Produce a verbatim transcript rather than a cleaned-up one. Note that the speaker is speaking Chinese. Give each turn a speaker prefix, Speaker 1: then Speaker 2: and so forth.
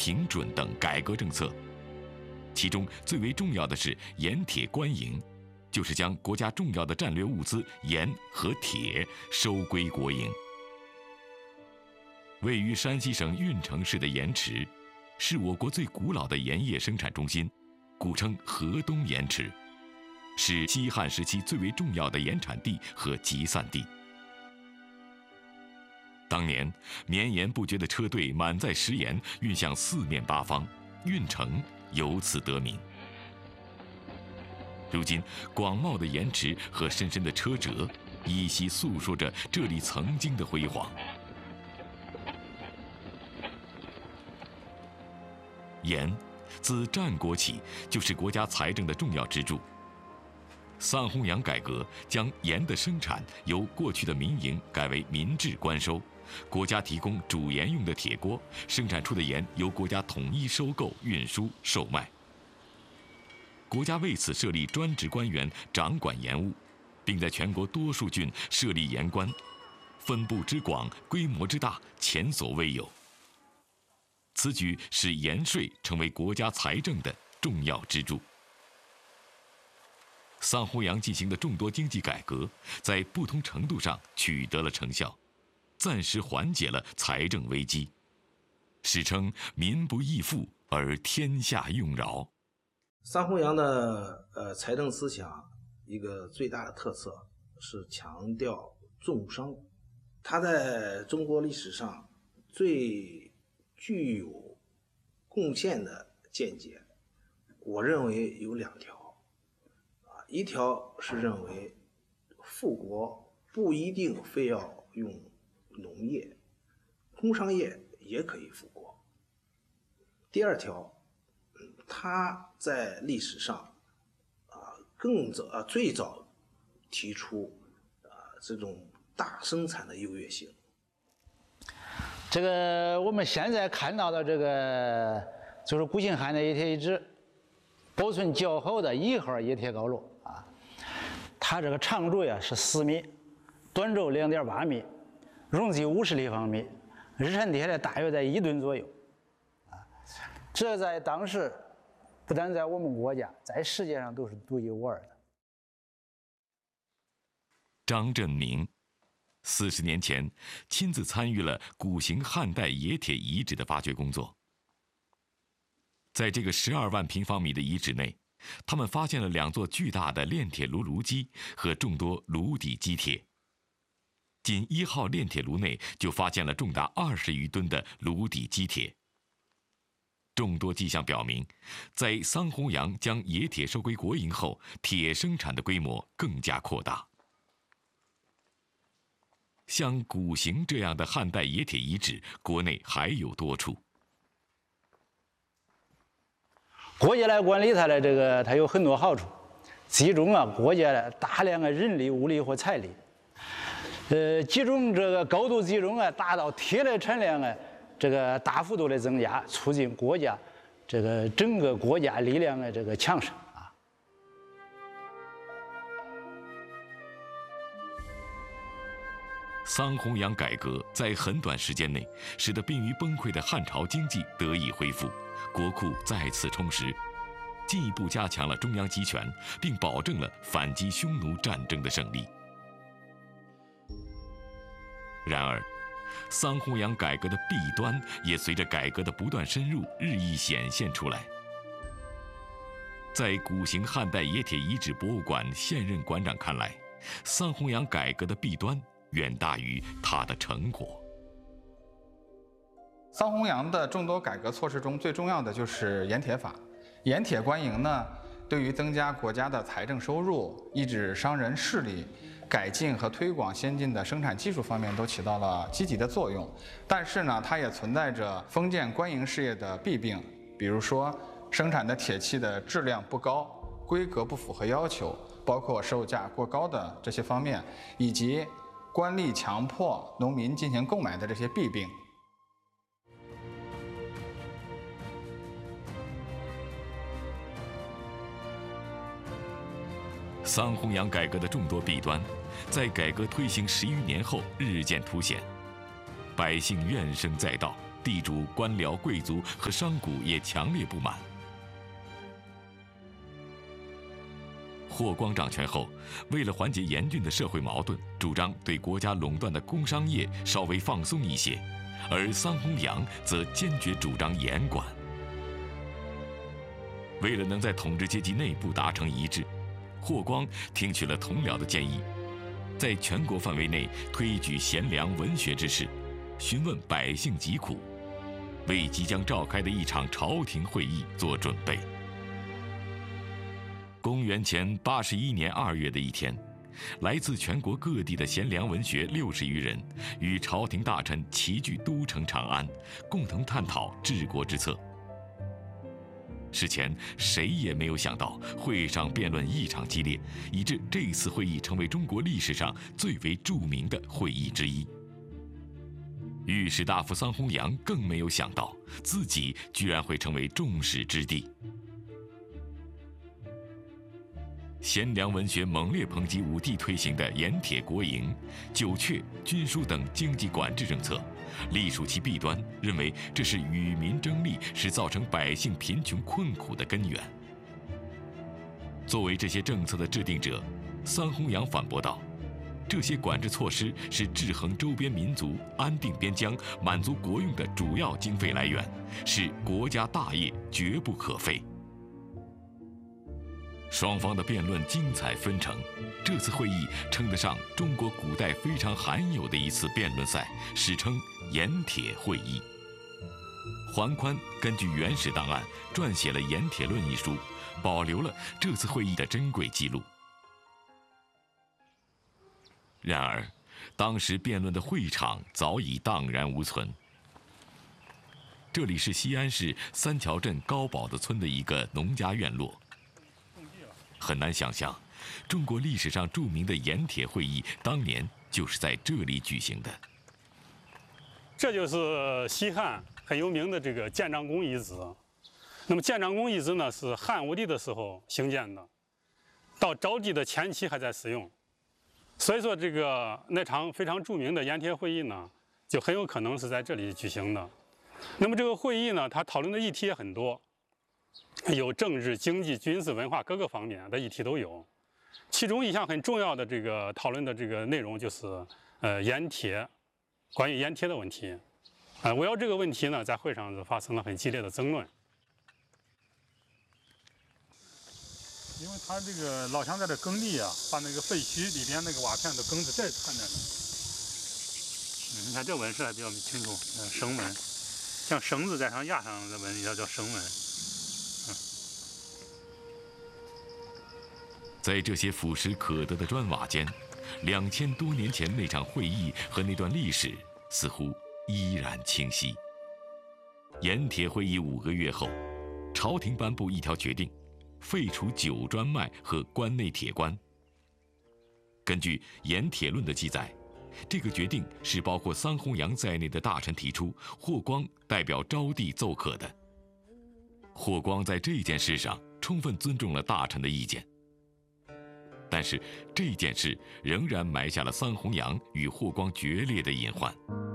Speaker 1: 平准等改革政策，其中最为重要的是盐铁官营，就是将国家重要的战略物资盐和铁收归国营。位于山西省运城市的盐池，是我国最古老的盐业生产中心，古称河东盐池，是西汉时期最为重要的盐产地和集散地。当年绵延不绝的车队满载食盐运向四面八方，运城由此得名。如今广袤的盐池和深深的车辙，依稀诉说着这里曾经的辉煌。盐自战国起就是国家财政的重要支柱。桑弘羊改革将盐的生产由过去的民营改为民治官收，国家提供煮盐用的铁锅，生产出的盐由国家统一收购、运输、售卖。国家为此设立专职官员掌管盐务，并在全国多数郡设立盐官，分布之广、规模之大，前所未有。此举使盐税成为国家财政的重要支柱。桑弘羊进行的众多经济改革，在不同程度上取得了成效，暂时缓解了财政危机，史称民不易富而天下用饶。
Speaker 2: 桑弘羊的呃财政思想一个最大的特色是强调重商，他在中国历史上最具有贡献的见解，我认为有两条。一条是认为富国不一定非要用农业，工商业也可以富国。第二条，他在历史上啊更早啊最早提出啊这种大生产的优越性。
Speaker 3: 这个我们现在看到的这个就是古兴汉的冶铁遗址，保存较好的一号冶铁高炉。它这个长轴呀是四米，短轴两点八米，容积五十立方米，日产铁呢大约在一吨左右，啊，这在当时不但在我们国家，在世界上都是独一无二的。
Speaker 1: 张振明，四十年前亲自参与了古型汉代冶铁遗址的发掘工作。在这个十二万平方米的遗址内，他们发现了两座巨大的炼铁炉炉基和众多炉底基铁。仅一号炼铁炉内就发现了重达二十余吨的炉底基铁。众多迹象表明，在桑弘羊将冶铁收归国营后，铁生产的规模更加扩大。像古型这样的汉代冶铁遗址，国内还有多处。
Speaker 3: 国家来管理它的这个，它有很多好处，集中啊国家的大量的人力、物力和财力，呃，集中这个高度集中啊，达到铁的产量啊，这个大幅度的增加，促进国家这个整个国家力量的这个强盛啊。
Speaker 1: 桑弘羊改革在很短时间内，使得濒于崩溃的汉朝经济得以恢复，国库再次充实，进一步加强了中央集权，并保证了反击匈奴战争的胜利。然而，桑弘羊改革的弊端也随着改革的不断深入，日益显现出来。在古型汉代冶铁遗址博物馆现任馆长看来，桑弘羊改革的弊端远大于它的成果。
Speaker 4: 桑弘羊的众多改革措施中，最重要的就是盐铁法。盐铁官营呢，对于增加国家的财政收入、抑制商人势力、改进和推广先进的生产技术方面都起到了积极的作用。但是呢，它也存在着封建官营事业的弊病，比如说生产的铁器的质量不高、规格不符合要求，包括售价过高的这些方面，以及官吏强迫农民进行购买的这些弊病。
Speaker 1: 桑弘羊改革的众多弊端，在改革推行十余年后日渐凸显，百姓怨声载道， 地主、官僚、贵族和商贾也强烈不满。霍光掌权后，为了缓解严峻的社会矛盾，主张对国家垄断的工商业稍微放松一些，而桑弘羊则坚决主张严管。为了能在统治阶级内部达成一致，霍光听取了同僚的建议，在全国范围内推举贤良文学之士，询问百姓疾苦，为即将召开的一场朝廷会议做准备。公元前八十一年二月的一天，来自全国各地的贤良文学六十余人，与朝廷大臣齐聚都城长安，共同探讨治国之策。事前谁也没有想到，会上辩论异常激烈，以致这次会议成为中国历史上最为著名的会议之一。御史大夫桑弘羊更没有想到，自己居然会成为众矢之的。贤良文学猛烈抨击武帝推行的盐铁国营、酒阙、军书等经济管制政策，隶属其弊端，认为这是与民争利，是造成百姓贫穷困苦的根源。作为这些政策的制定者，桑弘羊反驳道：“这些管制措施是制衡周边民族、安定边疆、满足国用的主要经费来源，是国家大业，绝不可废。”双方的辩论精彩纷呈，这次会议称得上中国古代非常罕有的一次辩论赛，史称盐铁会议。桓宽根据原始档案撰写了《盐铁论》一书，保留了这次会议的珍贵记录。然而，当时辩论的会场早已荡然无存。这里是西安市三桥镇高堡子村的一个农家院落。很难想象，中国历史上著名的盐铁会议当年就是在这里举行的。
Speaker 5: 这就是西汉很有名的这个建章宫遗址。那么建章宫遗址呢，是汉武帝的时候兴建的，到昭帝的前期还在使用。所以说，这个那场非常著名的盐铁会议呢，就很有可能是在这里举行的。那么这个会议呢，它讨论的议题也很多。有政治、经济、军事、文化各个方面的议题都有，其中一项很重要的这个讨论的这个内容就是呃盐铁，关于盐铁的问题。啊、呃，围绕这个问题呢，在会上就发生了很激烈的争论。因为他这个老乡在这耕地啊，把那个废墟里边那个瓦片的梗子再看在那。嗯，你看这纹饰还比较清楚，嗯，绳纹，像绳子在上压上的纹也叫绳纹。
Speaker 1: 在这些腐蚀可得的砖瓦间，两千多年前那场会议和那段历史似乎依然清晰。盐铁会议五个月后，朝廷颁布一条决定，废除九专卖和关内铁官。根据《盐铁论》的记载，这个决定是包括桑弘羊在内的大臣提出，霍光代表昭帝奏可的。霍光在这件事上充分尊重了大臣的意见。但是这件事仍然埋下了桑弘羊与霍光决裂的隐患。